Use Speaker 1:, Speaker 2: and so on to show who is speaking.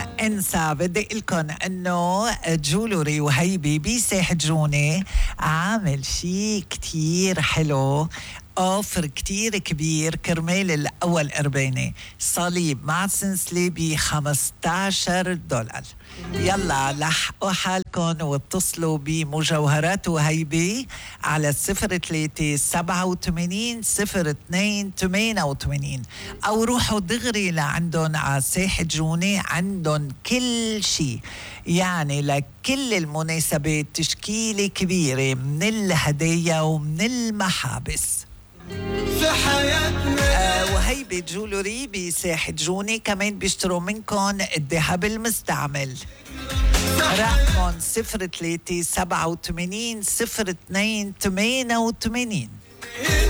Speaker 1: انسى بدي لكم انه جولوري وهيبي بساحة جوني عامل شيء كتير حلو، اوفر كتير كبير كرمال الاول اربيني صليب مع سنسلي $15. يلا لحقوا حالكم واتصلوا بمجوهرات وهيبي على 0387 او روحوا دغري لعندهم على ساحة جوني، عندهم كل شيء يعني لكل المناسبات، تشكيلة كبيرة من الهدايا ومن المحابس في حياتنا. وهيبي جولوري بساحة جوني كمان بيشتروا منكم الذهب المستعمل. رقم 0387 0288.